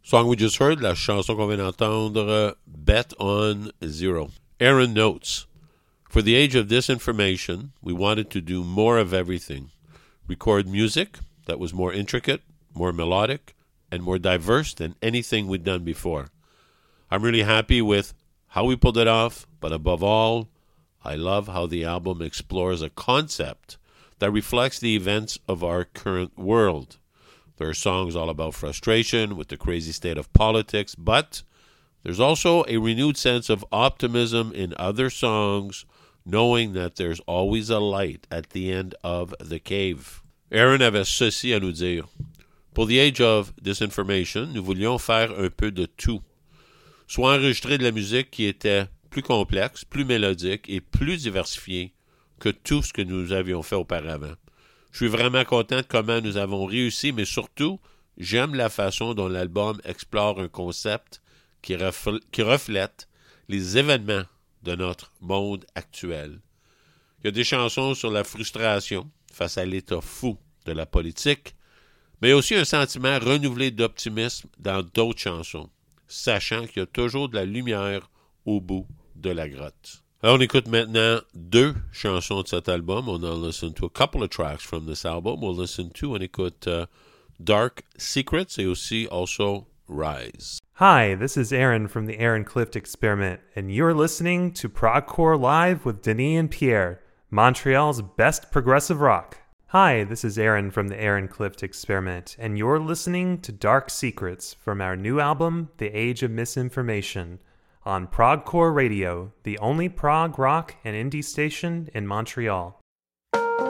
Song we just heard, la chanson qu'on vient d'entendre, Bet on Zero. Aaron notes, for the age of disinformation, we wanted to do more of everything. Record music that was more intricate, more melodic, and more diverse than anything we'd done before. I'm really happy with how we pulled it off, but above all, I love how the album explores a concept that reflects the events of our current world. There are songs all about frustration with the crazy state of politics, but there's also a renewed sense of optimism in other songs, knowing that there's always a light at the end of the cave. Aaron avait ceci à nous dire. Pour the age of disinformation, nous voulions faire un peu de tout. Soit enregistrer de la musique qui était plus complexe, plus mélodique et plus diversifiée que tout ce que nous avions fait auparavant. Je suis vraiment content de comment nous avons réussi, mais surtout, j'aime la façon dont l'album explore un concept qui reflète les événements de notre monde actuel. Il y a des chansons sur la frustration face à l'état fou de la politique, mais il y a aussi un sentiment renouvelé d'optimisme dans d'autres chansons, sachant qu'il y a toujours de la lumière au bout de la grotte. Alors, on écoute maintenant deux chansons de cet album. On a listen to a couple of tracks from this album. We'll listen to, on écoute Dark Secrets et aussi also Rise. Hi, this is Aaron from the Aaron Clift Experiment, and you're listening to Progcore Live with Denis and Pierre, Montreal's best progressive rock. Hi, this is Aaron from the Aaron Clift Experiment, and you're listening to Dark Secrets from our new album, The Age of Misinformation, on Progcore Radio, the only prog rock and indie station in Montreal.